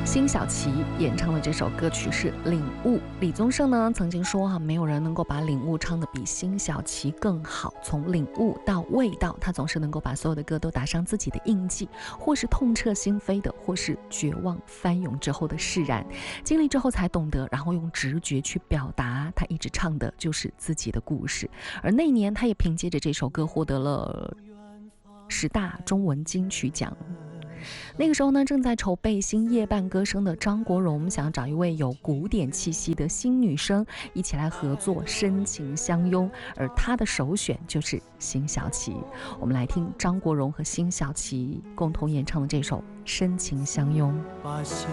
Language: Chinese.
辛晓琪演唱的这首歌曲是《领悟》。李宗盛呢曾经说没有人能够把《领悟》唱得比辛晓琪更好。从领悟到味道，他总是能够把所有的歌都打上自己的印记，或是痛彻心扉的，或是绝望翻涌之后的释然。经历之后才懂得，然后用直觉去表达。他一直唱的就是自己的故事。而那年，他也凭借着这首歌获得了10大中文金曲奖。那个时候呢，正在筹备新夜半歌声的张国荣想要找一位有古典气息的新女生一起来合作深情相拥，而他的首选就是辛晓琪。我们来听张国荣和辛晓琪共同演唱的这首深情相拥。